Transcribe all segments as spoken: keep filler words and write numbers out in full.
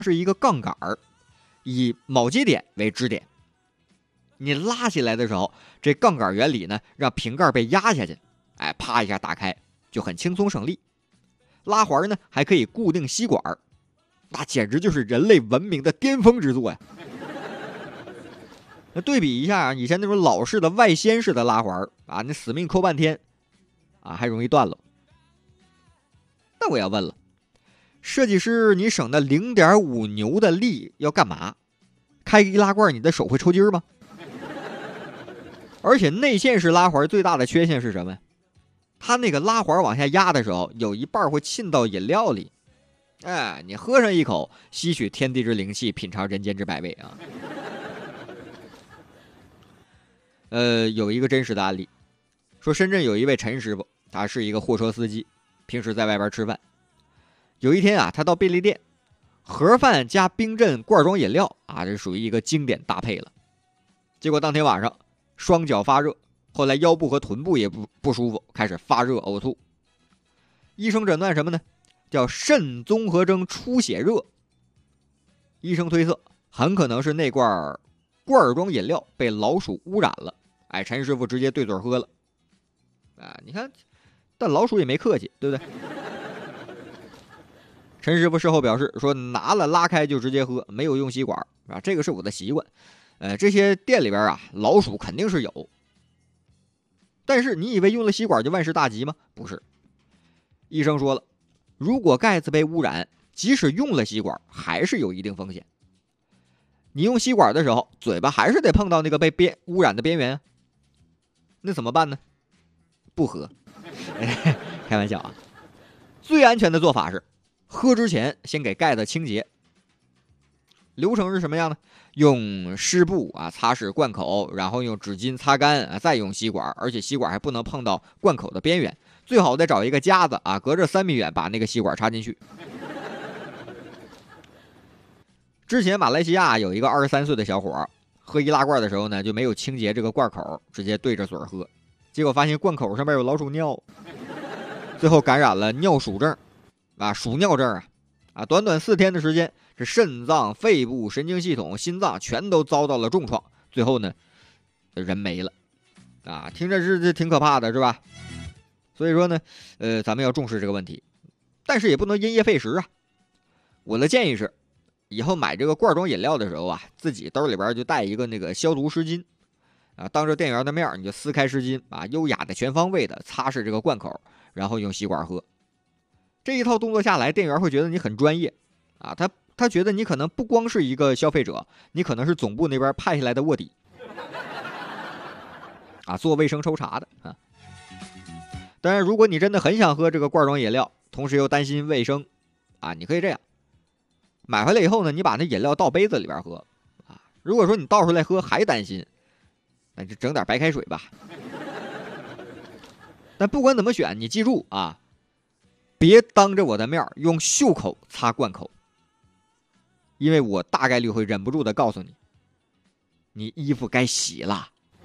是一个杠杆儿，以铆接点为支点。你拉起来的时候，这杠杆原理呢，让瓶盖被压下去，哎，啪一下打开，就很轻松省力。拉环呢，还可以固定吸管，那简直就是人类文明的巅峰之作呀！那对比一下以前那种老式的外掀式的拉环啊，那死命抠半天啊，还容易断了。那我要问了，设计师，你省那 零点五 牛的力要干嘛？开个易拉罐，你的手会抽筋吗？而且内线式拉环最大的缺陷是什么？它那个拉环往下压的时候，有一半会沁到饮料里。哎，你喝上一口，吸取天地之灵气，品尝人间之百味啊！呃，有一个真实的案例，说深圳有一位陈师傅，他是一个货车司机，平时在外边吃饭。有一天啊，他到便利店，盒饭加冰镇罐装饮料啊，这属于一个经典搭配了。结果当天晚上双脚发热，后来腰部和臀部也不不舒服，开始发热呕吐。医生诊断什么呢？叫肾综合征出血热。医生推测很可能是那罐罐装饮料被老鼠污染了。哎，陈师傅直接对嘴喝了。啊，你看，但老鼠也没客气，对不对？陈师傅事后表示说，拿了拉开就直接喝，没有用吸管啊，这个是我的习惯。呃，这些店里边啊，老鼠肯定是有。但是你以为用了吸管就万事大吉吗？不是。医生说了，如果盖子被污染，即使用了吸管，还是有一定风险。你用吸管的时候，嘴巴还是得碰到那个被边污染的边缘，那怎么办呢？不喝。开玩笑啊。最安全的做法是，喝之前先给盖子清洁。流程是什么样呢？用湿布啊擦拭罐口，然后用纸巾擦干啊，再用吸管，而且吸管还不能碰到罐口的边缘，最好得找一个夹子啊，隔着三米远把那个吸管插进去。之前马来西亚有一个二十三岁的小伙，喝易拉罐的时候呢，就没有清洁这个罐口，直接对着嘴喝，结果发现罐口上面有老鼠尿，最后感染了尿鼠症啊，鼠尿症啊，啊，短短四天的时间，这肾脏、肺部、神经系统、心脏全都遭到了重创，最后呢，人没了，啊，听着是挺可怕的，是吧？所以说呢，呃，咱们要重视这个问题，但是也不能因噎废食啊。我的建议是，以后买这个罐装饮料的时候啊，自己兜里边就带一个那个消毒湿巾，啊，当着店员的面你就撕开湿巾啊，优雅的全方位的擦拭这个罐口，然后用吸管喝。这一套动作下来，店员会觉得你很专业啊，他他觉得你可能不光是一个消费者，你可能是总部那边派下来的卧底啊，做卫生抽查的啊。当然，如果你真的很想喝这个罐装饮料，同时又担心卫生啊，你可以这样，买回来以后呢，你把那饮料倒杯子里边喝啊。如果说你倒出来喝还担心，那就整点白开水吧。但不管怎么选，你记住啊，别当着我的面用袖口擦罐口，因为我大概率会忍不住的告诉你，你衣服该洗了。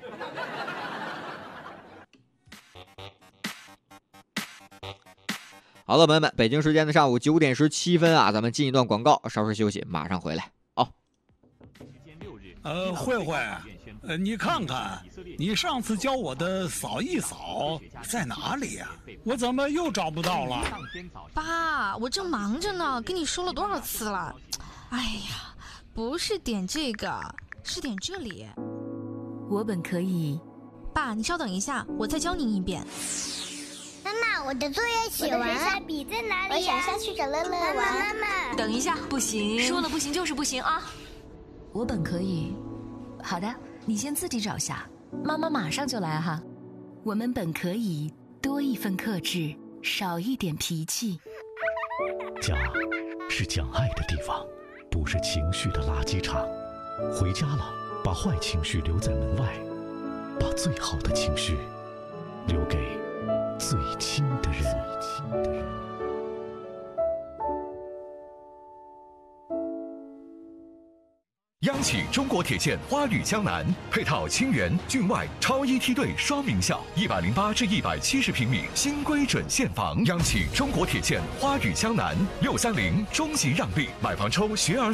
好了，朋友们，北京时间的上午九点十七分啊，咱们进一段广告，稍事休息，马上回来。哦， 呃，慧慧，呃，你看看，你上次教我的扫一扫在哪里呀？我怎么又找不到了？ 爸，我正忙着呢，跟你说了多少次了？哎呀，不是点这个，是点这里。 我本可以。 爸，你稍等一下，我再教你一遍。 妈妈，我的作业写完了，笔在哪里？我想下去找乐乐玩。妈妈， 等一下，不行， 说了不行就是不行啊！ 我本可以。好的，你先自己找下，妈妈马上就来哈。我们本可以多一份克制，少一点脾气。 家是讲爱的地方，不是情绪的垃圾场。回家了，把坏情绪留在门外，把最好的情绪留给最亲的人。 央企中国铁建花旅江南，配套清源、郡外超一梯队双名校，一百零八至一百七十平米新规准现房。央企中国铁建花旅江南，六三零中级让利，买房抽学而